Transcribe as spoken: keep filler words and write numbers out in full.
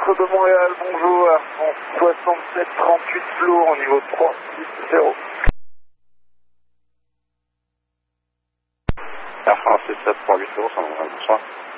centre de Montréal, bonjour, Air France soixante-sept trente-huit flour au niveau trois six zéro. Air France sept trois huit zéro, bonsoir.